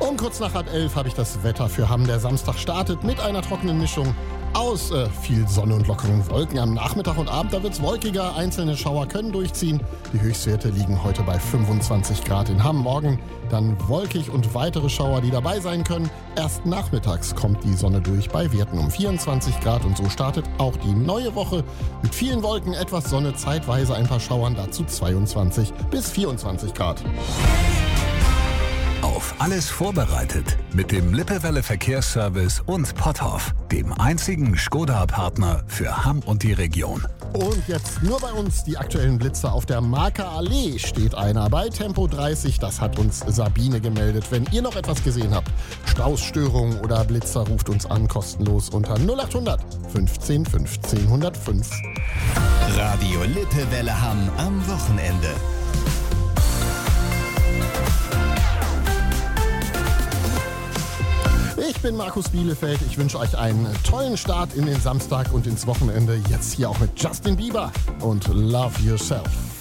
Um kurz nach 10:30 habe ich das Wetter für Hamm. Der Samstag startet mit einer trockenen Mischung aus viel Sonne und lockeren Wolken. Am Nachmittag und Abend, da wird es wolkiger. Einzelne Schauer können durchziehen. Die Höchstwerte liegen heute bei 25 Grad in Hamm. Morgen dann wolkig und weitere Schauer, die dabei sein können. Erst nachmittags kommt die Sonne durch bei Werten um 24 Grad. Und so startet auch die neue Woche mit vielen Wolken, etwas Sonne, zeitweise ein paar Schauern, dazu 22 bis 24 Grad. Auf alles vorbereitet mit dem Lippewelle Verkehrsservice und Potthoff, dem einzigen Skoda-Partner für Hamm und die Region. Und jetzt nur bei uns die aktuellen Blitze. Auf der Marker Allee steht einer bei Tempo 30. Das hat uns Sabine gemeldet. Wenn ihr noch etwas gesehen habt, Stausstörungen oder Blitzer, ruft uns an, kostenlos unter 0800 15 15 105. Radio Lippewelle Hamm am Wochenende. Ich bin Markus Bielefeld. Ich wünsche euch einen tollen Start in den Samstag und ins Wochenende. Jetzt hier auch mit Justin Bieber und Love Yourself.